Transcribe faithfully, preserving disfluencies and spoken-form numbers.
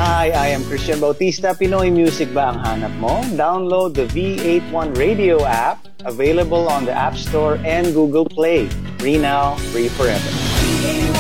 Hi, I am Christian Bautista. Pinoy music ba ang hanap mo? Download the V eighty-one Radio app, available on the App Store and Google Play. Free now, free forever.